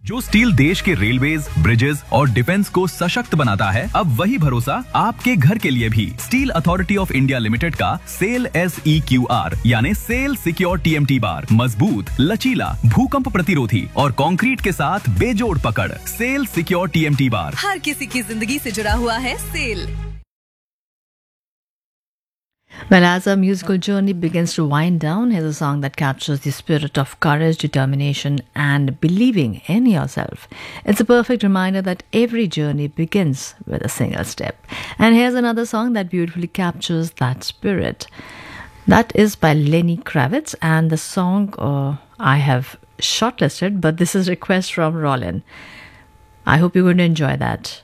जो स्टील देश के रेलवेज, ब्रिजेस और डिफेंस को सशक्त बनाता है, अब वही भरोसा आपके घर के लिए भी। Steel authority of India limited का सेल SEQR यानी सेल सिक्योर TMT बार मजबूत, लचीला, भूकंप प्रतिरोधी और कंक्रीट के साथ बेजोड़ पकड़। सेल सिक्योर TMT बार हर किसी की जिंदगी से जुड़ा हुआ है cell. Well, as our musical journey begins to wind down, here's a song that captures the spirit of courage, determination, and believing in yourself. It's a perfect reminder that every journey begins with a single step. And here's another song that beautifully captures that spirit. That is by Lenny Kravitz, and the song I have shortlisted, but this is a request from Rollin. I hope you're going to enjoy that.